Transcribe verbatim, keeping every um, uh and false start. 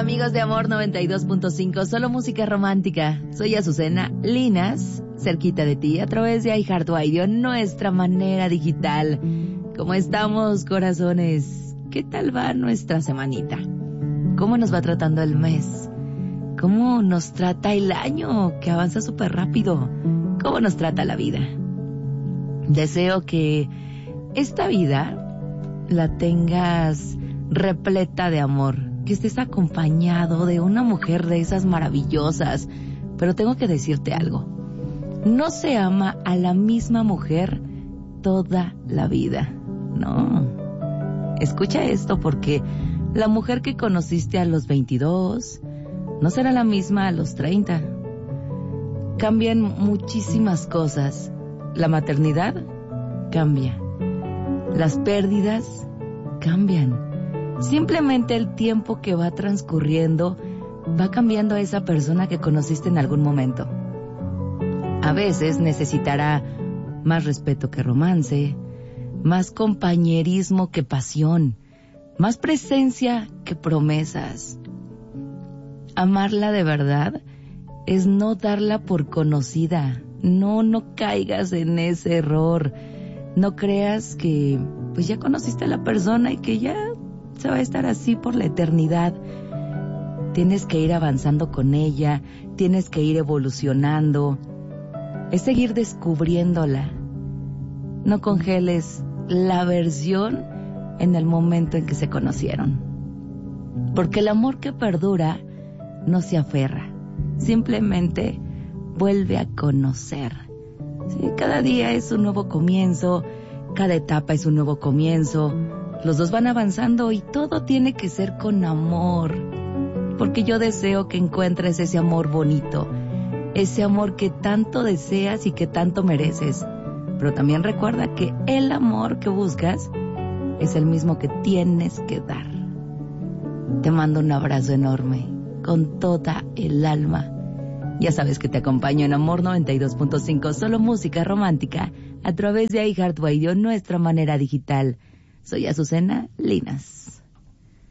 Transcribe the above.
Amigos de Amor noventa y dos punto cinco, solo música romántica. Soy Azucena Linas, cerquita de ti a través de iHeartRadio, nuestra manera digital. ¿Cómo estamos, corazones? ¿Qué tal va nuestra semanita? ¿Cómo nos va tratando el mes? ¿Cómo nos trata el año, que avanza súper rápido? ¿Cómo nos trata la vida? Deseo que esta vida la tengas repleta de amor, que estés acompañado de una mujer de esas maravillosas. Pero tengo que decirte algo: no se ama a la misma mujer toda la vida. No. Escucha esto, porque la mujer que conociste a los veintidós no será la misma a los treinta. Cambian muchísimas cosas. La maternidad cambia. Las pérdidas cambian. Simplemente el tiempo que va transcurriendo va cambiando a esa persona que conociste en algún momento. A veces necesitará más respeto que romance, más compañerismo que pasión, más presencia que promesas. Amarla de verdad es no darla por conocida. No, no caigas en ese error. No creas que pues ya conociste a la persona y que ya se va a estar así por la eternidad. Tienes que ir avanzando con ella, tienes que ir evolucionando. Es seguir descubriéndola. No congeles la versión en el momento en que se conocieron. Porque el amor que perdura no se aferra, simplemente vuelve a conocer. Sí, cada día es un nuevo comienzo, cada etapa es un nuevo comienzo. Los dos van avanzando y todo tiene que ser con amor. Porque yo deseo que encuentres ese amor bonito, ese amor que tanto deseas y que tanto mereces. Pero también recuerda que el amor que buscas es el mismo que tienes que dar. Te mando un abrazo enorme, con toda el alma. Ya sabes que te acompaño en Amor noventa y dos punto cinco, solo música romántica, a través de iHeartRadio, nuestra manera digital. Soy Azucena Linas.